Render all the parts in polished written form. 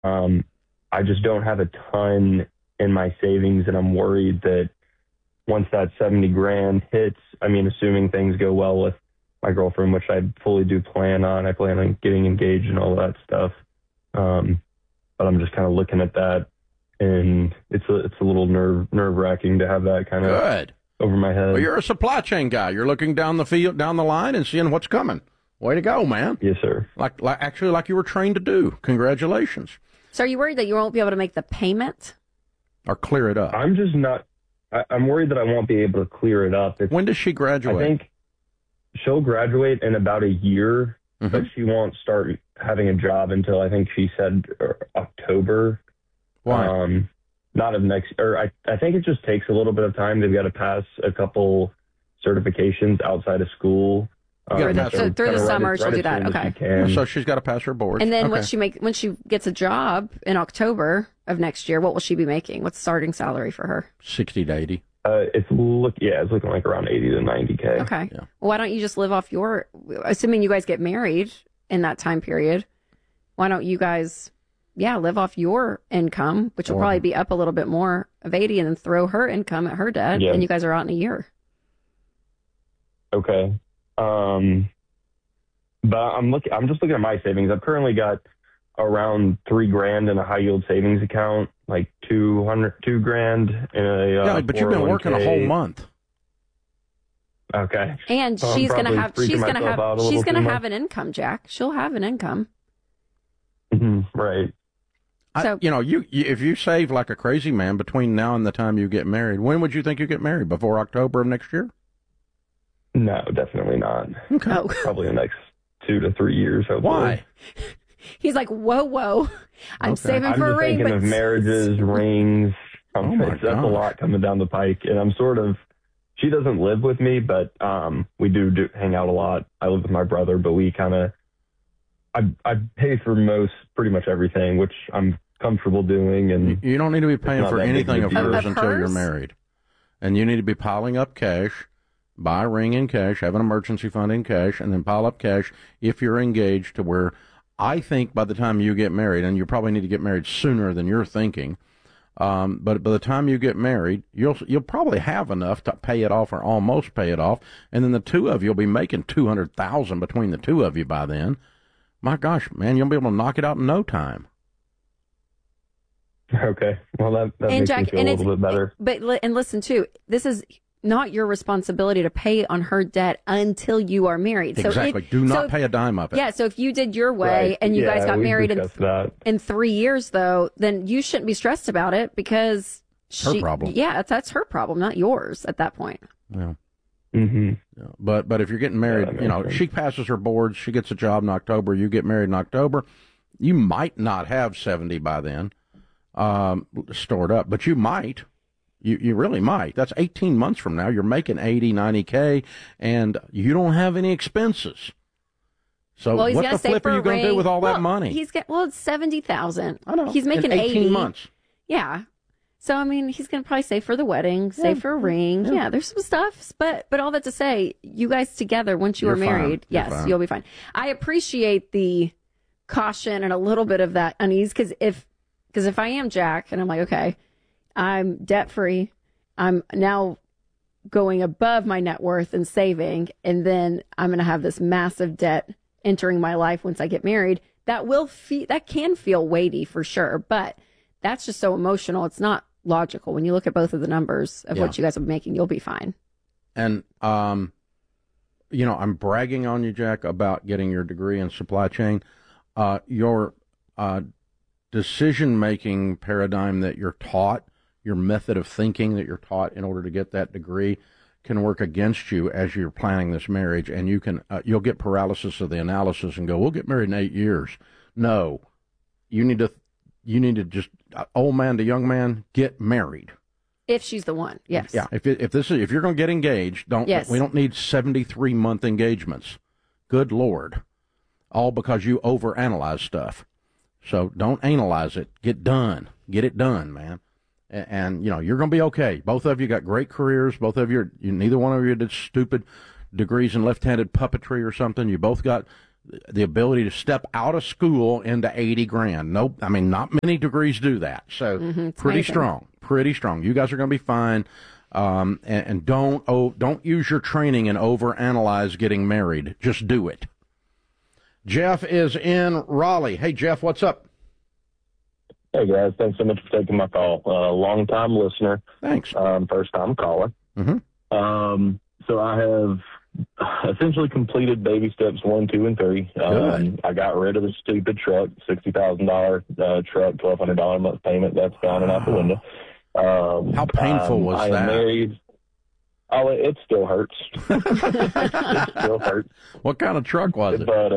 I just don't have a ton in my savings, and I'm worried that once that 70 grand hits, I mean, assuming things go well with my girlfriend, which I fully do plan on, I plan on getting engaged and all that stuff. But I'm just kind of looking at that, and it's a little nerve wracking to have that kind of Good. over my head. Well, you're a supply chain guy. You're looking down the field, down the line, and seeing what's coming. Way to go, man. Yes, sir. Like you were trained to do. Congratulations. So are you worried that you won't be able to make the payment? Or clear it up? I'm just not. I'm worried that I won't be able to clear it up. When does she graduate? I think she'll graduate in about a year, but she won't start having a job until I think she said October. Why? Not of next, or I think it just takes a little bit of time. They've got to pass a couple certifications outside of school. So through the summer she'll do that. Okay. So she's got to pass her board. And then when she gets a job in October of next year, what will she be making? What's starting salary for her? 60 to 80. It's looking like around 80 to 90K. Okay. Yeah. Well, why don't you just live off assuming you guys get married in that time period, why don't you guys, live off your income, which will probably be up a little bit more of 80, and then throw her income at her debt, and you guys are out in a year. Okay. But I'm just looking at my savings. I've currently got around $3,000 in a high yield savings account, like $2,000 in a but you've been working a whole month. Okay. And she's gonna have an income, Jack. She'll have an income. Right. So if you save like a crazy man between now and the time you get married, when would you think you get married? Before October of next year? No, definitely not. Okay. Probably the next 2 to 3 years. Hopefully. Why? He's like, whoa. I'm saving for a ring. I'm thinking of marriages, rings. That's a lot coming down the pike. And I'm she doesn't live with me, but we do hang out a lot. I live with my brother, but we kind of, I pay for pretty much everything, which I'm comfortable doing. And you don't need to be paying for anything of hers until you're married. And you need to be piling up cash. Buy a ring in cash, have an emergency fund in cash, and then pile up cash if you're engaged, to where I think by the time you get married, and you probably need to get married sooner than you're thinking, but by the time you get married, you'll probably have enough to pay it off or almost pay it off, and then the two of you will be making $200,000 between the two of you by then. My gosh, man, you'll be able to knock it out in no time. Okay, well that makes me feel a little bit better. But listen too, this is not your responsibility to pay on her debt until you are married. Exactly. Do not pay a dime of it. Yeah, so if you did your way and you guys got married in 3 years, though, then you shouldn't be stressed about it, because her problem. Yeah, that's her problem, not yours at that point. Yeah. Mm-hmm. Yeah. But if you're getting married, she passes her boards, she gets a job in October, you get married in October, you might not have 70 by then stored up, but you might. You really might. That's 18 months from now. You're making 80, 90K, and you don't have any expenses. So what the flip are you going to do with all that money? It's $70,000. I know. He's making 18 months. Yeah. So, I mean, he's going to probably save for the wedding, save for a ring. Yeah, there's some stuff. But all that to say, you guys together, once you are married, you'll be fine. I appreciate the caution and a little bit of that unease, because if I am Jack and I'm like, okay, I'm debt free, I'm now going above my net worth and saving, and then I'm going to have this massive debt entering my life once I get married, that can feel weighty for sure, but that's just so emotional. It's not logical. When you look at both of the numbers of what you guys are making, you'll be fine. And, I'm bragging on you, Jack, about getting your degree in supply chain. Your decision-making paradigm that you're taught, your method of thinking that you're taught in order to get that degree, can work against you as you're planning this marriage, and you'll get paralysis of the analysis and go, we'll get married in 8 years. No, you need to just, old man to young man, get married. If she's the one, yes. Yeah, if you're going to get engaged, we don't need 73-month engagements. Good Lord. All because you overanalyze stuff. So don't analyze it. Get done. Get it done, man. And you're going to be okay. Both of you got great careers. Both of you neither one of you did stupid degrees in left-handed puppetry or something. You both got the ability to step out of school into 80 grand. Nope. I mean, not many degrees do that. So pretty strong. You guys are going to be fine. And don't use your training and overanalyze getting married. Just do it. Jeff is in Raleigh. Hey, Jeff, what's up? Hey, guys. Thanks so much for taking my call. Long-time listener. Thanks. First-time caller. So I have essentially completed baby steps 1, 2, and 3. I got rid of the stupid truck, $60,000 truck, $1,200 a month payment. That's gone and out the window. How painful was that? I am married. Oh, it still hurts. It still hurts. What kind of truck was it? But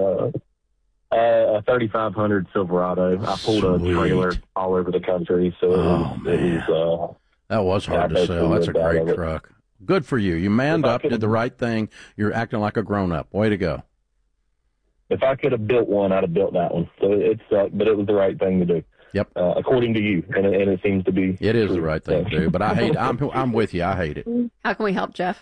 a 3500 Silverado. I pulled a trailer all over the country, so that was hard to sell. That's a great truck. Good for you. You manned up, did the right thing. You're acting like a grown-up. Way to go. If I could have built one, I'd have built that one. So it sucked, but it was the right thing to do. Yep. According to you, and it seems to be. It is the right thing to do, but I hate it. I'm with you. I hate it. How can we help, Jeff?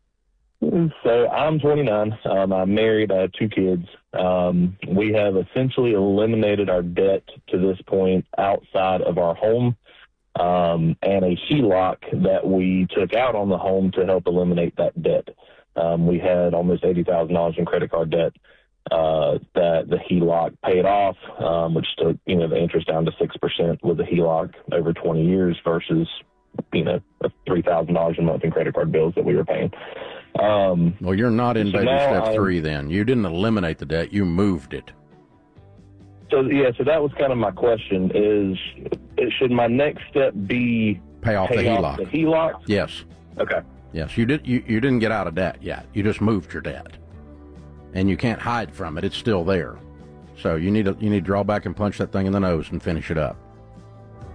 So I'm 29. I'm married. I have 2 kids. We have essentially eliminated our debt to this point outside of our home. And a HELOC that we took out on the home to help eliminate that debt. We had almost $80,000 in credit card debt that the HELOC paid off, which took, the interest down to 6% with the HELOC over 20 years versus, $3,000 a month in credit card bills that we were paying. Well, you're not in baby step 3 then. You didn't eliminate the debt. You moved it. So that was kind of my question should my next step be pay off the HELOC? Yes. Okay. Yes, you didn't get out of debt yet. You just moved your debt. And you can't hide from it. It's still there. So you need to draw back and punch that thing in the nose and finish it up.